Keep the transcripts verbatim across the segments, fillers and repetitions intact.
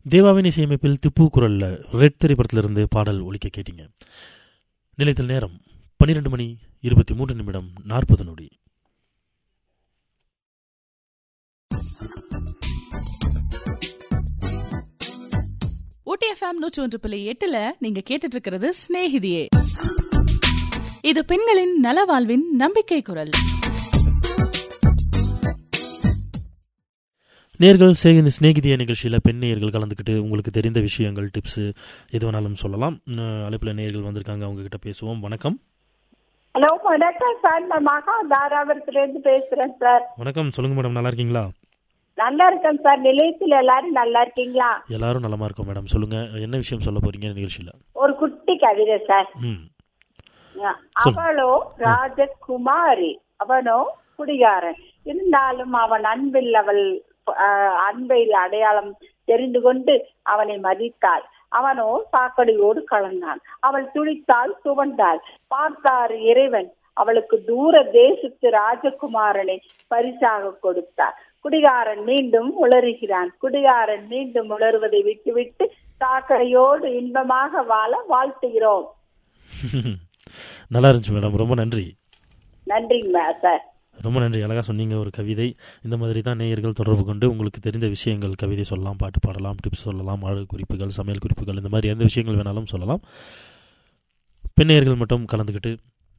தேவாவின் இசையமைப்பில் திப்பு குரல்ல ரெட் திரைப்படத்திலிருந்து பாடல் ஒலிக்க கேட்டீங்க. நிலையத்தில் நேரம் பன்னிரெண்டு மணி இருபத்தி மூன்று நிமிடம் நாற்பது நொடி. ஊட்டி எஃப்எம் நூற்றி ஒன்று புள்ளி எட்டுல நீங்க கேட்டுட்டு இருக்கிறது ஸ்நேகிதியே. இது பெண்களின் நலவாழ்வின் நம்பிக்கை குரல். நேர்கள் சேகந்த ஸ்நேகிதிய நிகழ்ச்சியில் பெண் நேயர்கள் கலந்துக்கிட்டு உங்களுக்கு தெரிந்த விஷயங்கள், டிப்ஸு எது வேணாலும் சொல்லலாம். அழைப்பில் நேயர்கள் வந்திருக்காங்க, அவங்க கிட்ட பேசுவோம். வணக்கம். ஹலோ, வணக்கம் சார். நான் மகா தாராபுரத்துலேருந்து பேசுறேன் சார். வணக்கம், சொல்லுங்க மேடம். நல்லா இருக்கீங்களா? நல்லா இருக்கேன் சார். நிலையத்தில் எல்லாரும் நல்லா இருக்கீங்களா? எல்லாரும் நலமா இருக்கோம் மேடம். சொல்லுங்க, என்ன விஷயம் சொல்ல போறீங்க நிகழ்ச்சியில? ஒரு குட்டி கவிதை சார். ம். அவளோ ராஜகுமாரி, அவனோ குடிகாரன். இருந்தாலும் அவன் அன்பில் அவள் அன்பில் அடையாளம் தெரிந்து கொண்டு அவனை மதித்தாள். அவனோ சாக்கடையோடு கலந்தான். அவள் துடித்தாள், துவண்டாள். பார்த்தார் இறைவன், அவளுக்கு தூர தேசத்து ராஜகுமாரனை பரிசாக கொடுத்தார். குடிகாரன் மீண்டும் உளறுகிறான். குடிகாரன் மீண்டும் உளறுவதை விட்டுவிட்டு சாக்கடையோடு இன்பமாக வாழ வாழ்த்துகிறோம். நல்லா இருந்துச்சு மேடம், ரொம்ப நன்றி. நன்றிங்க சார். ரொம்ப நன்றி, அழகாக சொன்னீங்க. ஒரு கவிதை. இந்த மாதிரி தான் நேயர்கள் தொடர்பு கொண்டு உங்களுக்கு தெரிந்த விஷயங்கள், கவிதை சொல்லலாம், பாட்டு பாடலாம், டிப்ஸ் சொல்லலாம், ஆறு குறிப்புகள், சமையல் குறிப்புகள், இந்த மாதிரி எந்த விஷயங்கள் வேணாலும் சொல்லலாம். பெண் நேயர்கள் மட்டும் கலந்துக்கிட்டு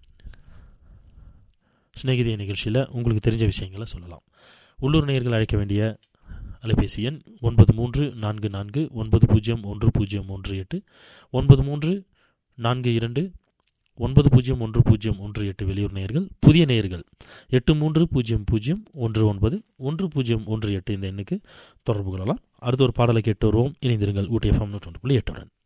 ஸ்நேகிதிய நிகழ்ச்சியில் உங்களுக்கு தெரிஞ்ச விஷயங்களை சொல்லலாம். உள்ளூர் நேயர்கள் அழைக்க வேண்டிய அலைபேசி எண் ஒன்பது மூன்று நான்கு நான்கு ஒன்பது பூஜ்ஜியம் ஒன்று பூஜ்ஜியம் ஒன்று எட்டு, ஒன்பது மூன்று நான்கு இரண்டு ஒன்பது பூஜ்ஜியம் ஒன்று பூஜ்ஜியம் ஒன்று எட்டு வெளியூர் நேயர்கள். புதிய நேயர்கள் எட்டு மூன்று பூஜ்ஜியம் பூஜ்ஜியம் ஒன்று ஒன்பது ஒன்று பூஜ்ஜியம் ஒன்று எட்டு இந்த எண்ணுக்கு தொடர்பு கொள்ளலாம். அடுத்த ஒரு பாடலை கேட்டு வருவோம். இணைந்திருங்கள் ஊட்டி எஃப்எம் நூற்றி ஒன்று புள்ளி எட்டுடன்.